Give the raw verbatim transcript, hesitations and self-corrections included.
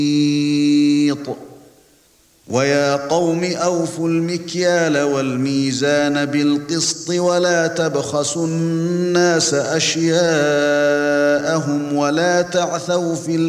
وَيَا قَوْمِ أَوْفُوا الْمِكْيَالَ وَالْمِيزَانَ بِالْقِسْطِ وَلَا تَبْخَسُوا النَّاسَ أَشْيَاءَهُمْ وَلَا تَعْثَوْا فِي